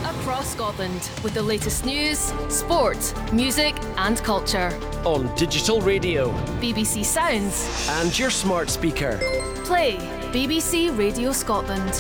across Scotland with the latest news, sport, music and culture. On digital radio, BBC Sounds and your smart speaker. Play BBC Radio Scotland.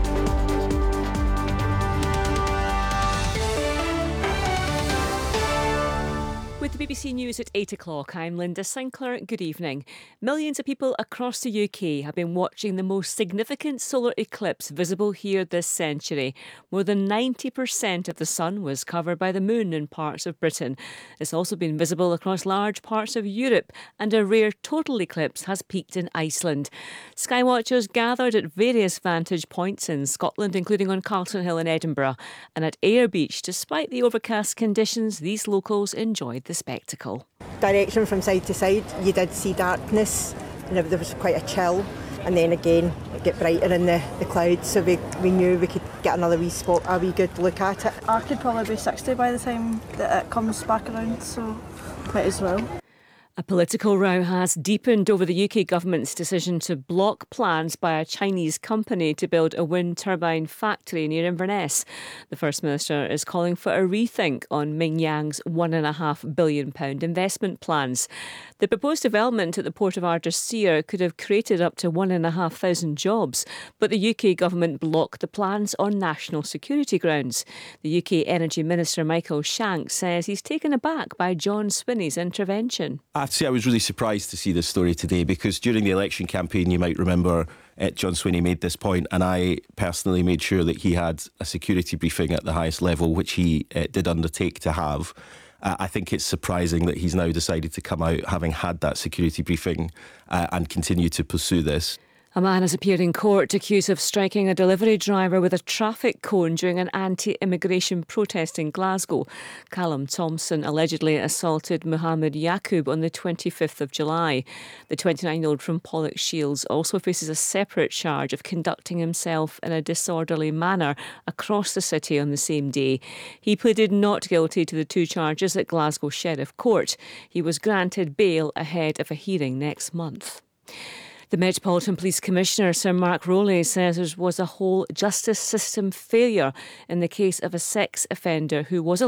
With the BBC News at 8 o'clock, I'm Linda Sinclair. Good evening. Millions of people across the UK have been watching the most significant solar eclipse visible here this century. More than 90% of the sun was covered by the moon in parts of Britain. It's also been visible across large parts of Europe, and a rare total eclipse has peaked in Iceland. Skywatchers gathered at various vantage points in Scotland, including on Carlton Hill in Edinburgh. And at Ayr Beach, despite the overcast conditions, these locals enjoyed the spectacle. Direction from side to side, you did see darkness and there was quite a chill, and then again it got brighter in the clouds, so we knew we could get another wee spot, a wee good look at it. I could probably be 60 by the time that it comes back around, so might as well. A political row has deepened over the UK government's decision to block plans by a Chinese company to build a wind turbine factory near Inverness. The First Minister is calling for a rethink on Mingyang's £1.5 billion investment plans. The proposed development at the port of Ardersier could have created up to 1,500 jobs, but the UK government blocked the plans on national security grounds. The UK Energy Minister Michael Shanks says he's taken aback by John Swinney's intervention. I have to say I was really surprised to see this story today, because during the election campaign, you might remember, John Swinney made this point, and I personally made sure that he had a security briefing at the highest level, which he did undertake to have. I think it's surprising that he's now decided to come out having had that security briefing and continue to pursue this. A man has appeared in court accused of striking a delivery driver with a traffic cone during an anti-immigration protest in Glasgow. Callum Thompson allegedly assaulted Muhammad Yaqub on the 25th of July. The 29-year-old from Pollokshields also faces a separate charge of conducting himself in a disorderly manner across the city on the same day. He pleaded not guilty to the two charges at Glasgow Sheriff Court. He was granted bail ahead of a hearing next month. The Metropolitan Police Commissioner, Sir Mark Rowley, says there was a whole justice system failure in the case of a sex offender who was